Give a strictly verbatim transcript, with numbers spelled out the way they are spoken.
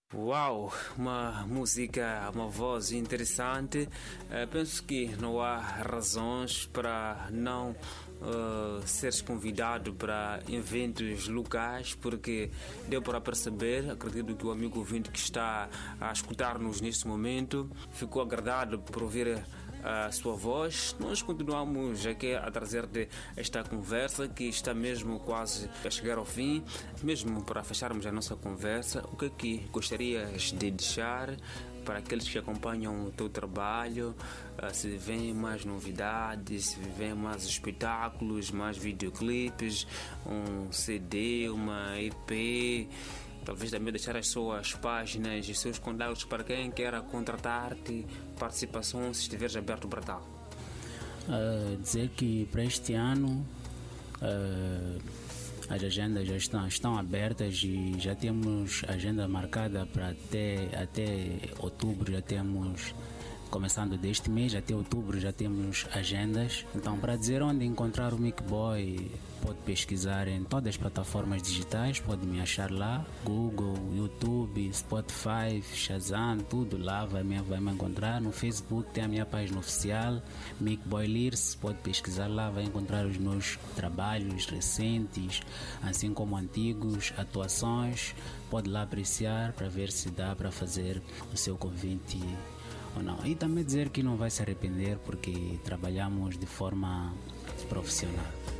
Uau, uma música, uma voz interessante. Uh, penso que não há razões para não uh, seres convidado para eventos locais, porque deu para perceber, acredito que o amigo ouvinte que está a escutar-nos neste momento ficou agradado por ouvir a sua voz. Nós continuamos aqui a trazer-te esta conversa que está mesmo quase a chegar ao fim. Mesmo para fecharmos a nossa conversa, o que é que gostarias de deixar para aqueles que acompanham o teu trabalho? Se vêm mais novidades, se vêm mais espetáculos, mais videoclipes, um C D, uma E P, talvez também deixar as suas páginas e os seus contatos para quem queira contratar-te, participação, se estiveres aberto para tal. Uh, dizer que para este ano uh, as agendas já estão, estão abertas e já temos agenda marcada para até, até outubro, já temos, começando deste mês até outubro já temos agendas. Então, para dizer onde encontrar o Mick Boy, pode pesquisar em todas as plataformas digitais, pode me achar lá, Google, YouTube, Spotify, Shazam, tudo lá vai me, vai me encontrar. No Facebook tem a minha página oficial, Mick Boy Lyrics, pode pesquisar lá, vai encontrar os meus trabalhos recentes, assim como antigos, atuações, pode lá apreciar para ver se dá para fazer o seu convite ou não. E também dizer que não vai se arrepender porque trabalhamos de forma profissional.